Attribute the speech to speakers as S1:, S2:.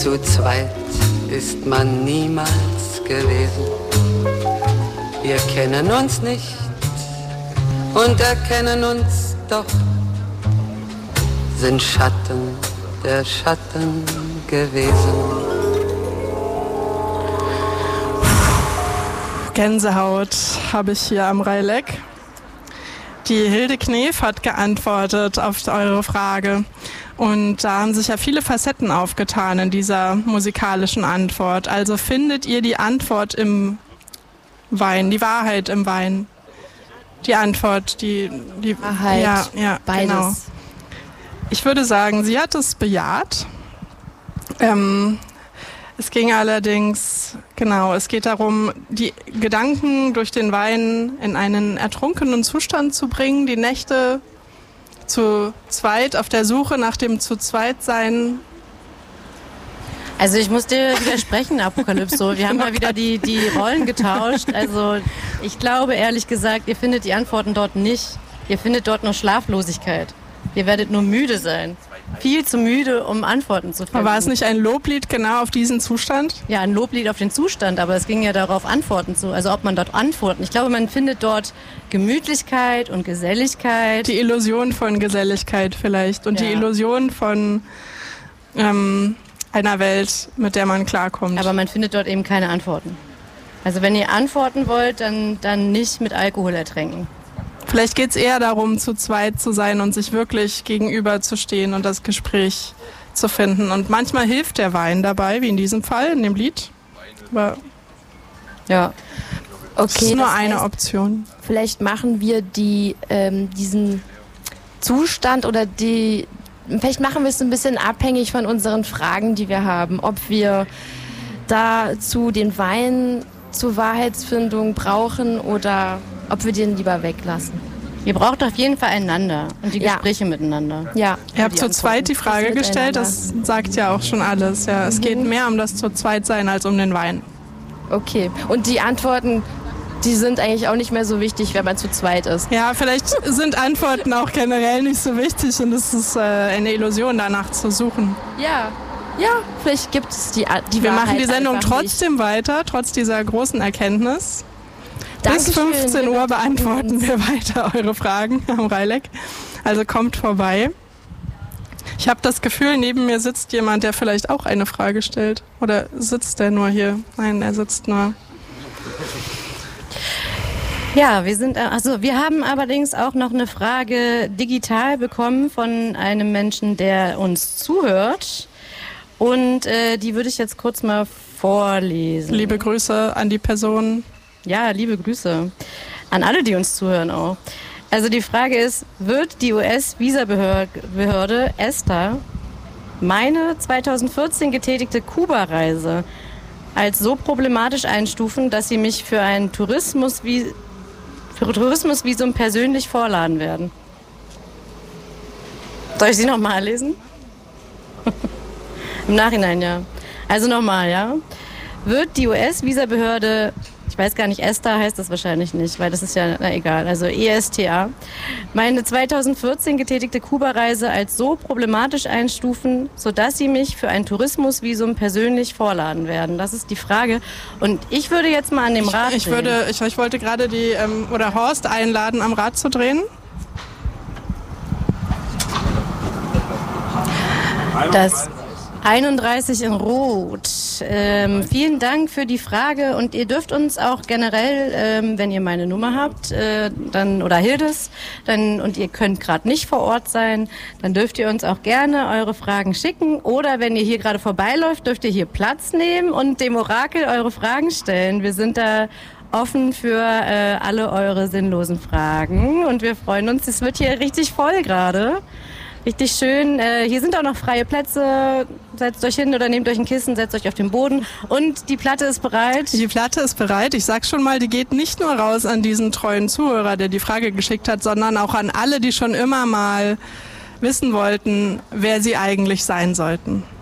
S1: Zu zweit ist man niemals gewesen. Wir kennen uns nicht und erkennen uns doch, sind Schatten der Schatten gewesen.
S2: Gänsehaut habe ich hier am Rheilleck. Die Hilde Knef hat geantwortet auf eure Frage. Und da haben sich ja viele Facetten aufgetan in dieser musikalischen Antwort. Also findet ihr die Antwort im Wein, die Wahrheit im Wein? Die Antwort, die
S3: Wahrheit,
S2: ja,
S3: beides.
S2: Genau. Ich würde sagen, sie hat es bejaht. Es ging allerdings, es geht darum, die Gedanken durch den Wein in einen ertrunkenen Zustand zu bringen, die Nächte zu zweit auf der Suche nach dem zu zweit sein.
S4: Also ich muss dir widersprechen, Apokalypso. Wir haben mal wieder die Rollen getauscht. Also ich glaube ehrlich gesagt, ihr findet die Antworten dort nicht. Ihr findet dort nur Schlaflosigkeit. Ihr werdet nur müde sein. Viel zu müde, um Antworten zu finden.
S2: Aber war es nicht ein Loblied genau auf diesen Zustand?
S4: Ja, ein Loblied auf den Zustand, aber es ging ja darauf, Antworten zu, also ob man dort Antworten. Ich glaube, man findet dort Gemütlichkeit und Geselligkeit.
S2: Die Illusion von Geselligkeit vielleicht und die Illusion von einer Welt, mit der man klarkommt.
S4: Aber man findet dort eben keine Antworten. Also wenn ihr antworten wollt, dann nicht mit Alkohol ertränken.
S2: Vielleicht geht es eher darum, zu zweit zu sein und sich wirklich gegenüber zu stehen und das Gespräch zu finden. Und manchmal hilft der Wein dabei, wie in diesem Fall, in dem Lied. Aber
S4: ja,
S2: okay, das ist nur eine Option.
S3: Vielleicht machen wir diesen Zustand oder vielleicht machen wir es ein bisschen abhängig von unseren Fragen, die wir haben. Ob wir dazu den Wein zur Wahrheitsfindung brauchen oder ob wir den lieber weglassen.
S4: Ihr braucht auf jeden Fall einander und die Gespräche miteinander.
S3: Ja.
S2: Ihr habt zu zweit die Frage gestellt, das sagt ja auch schon alles. Ja, es geht mehr um das zu zweit sein als um den Wein.
S3: Okay, und die Antworten, die sind eigentlich auch nicht mehr so wichtig, wenn man zu zweit ist.
S2: Ja, vielleicht sind Antworten auch generell nicht so wichtig und es ist eine Illusion, danach zu suchen.
S3: Ja, vielleicht gibt es die
S2: Wir
S3: Wahrheit
S2: machen die Sendung
S3: einfach
S2: trotzdem weiter, trotz dieser großen Erkenntnis. Bis
S3: Dankeschön.
S2: 15 Uhr beantworten wir weiter eure Fragen am Rheilleck. Also kommt vorbei. Ich habe das Gefühl, neben mir sitzt jemand, der vielleicht auch eine Frage stellt. Oder sitzt der nur hier? Nein, er sitzt nur.
S4: Ja, wir haben allerdings auch noch eine Frage digital bekommen von einem Menschen, der uns zuhört. Und die würde ich jetzt kurz mal vorlesen.
S2: Liebe Grüße an die Person.
S4: Ja, liebe Grüße an alle, die uns zuhören auch. Also die Frage ist, wird die US-Visabehörde ESTA meine 2014 getätigte Kuba-Reise als so problematisch einstufen, dass sie mich für ein Tourismusvisum persönlich vorladen werden? Soll ich sie nochmal lesen? Im Nachhinein, ja. Also nochmal, ja. Wird die US-Visabehörde, ich weiß gar nicht, ESTA heißt das wahrscheinlich nicht, weil das ist ja, egal, also ESTA, meine 2014 getätigte Kuba-Reise als so problematisch einstufen, sodass sie mich für ein Tourismusvisum persönlich vorladen werden? Das ist die Frage. Und ich würde jetzt mal an dem Rad drehen.
S2: Ich wollte gerade Horst einladen, am Rad zu drehen.
S4: Das 31 in Rot. Vielen Dank für die Frage und ihr dürft uns auch generell, wenn ihr meine Nummer habt, oder Hildes, und ihr könnt gerade nicht vor Ort sein, dann dürft ihr uns auch gerne eure Fragen schicken oder wenn ihr hier gerade vorbeiläuft, dürft ihr hier Platz nehmen und dem Orakel eure Fragen stellen. Wir sind da offen für alle eure sinnlosen Fragen und wir freuen uns. Es wird hier richtig voll gerade. Richtig schön. Hier sind auch noch freie Plätze. Setzt euch hin oder nehmt euch ein Kissen, setzt euch auf den Boden. Und die Platte ist bereit.
S2: Die Platte ist bereit. Ich sag schon mal, die geht nicht nur raus an diesen treuen Zuhörer, der die Frage geschickt hat, sondern auch an alle, die schon immer mal wissen wollten, wer sie eigentlich sein sollten.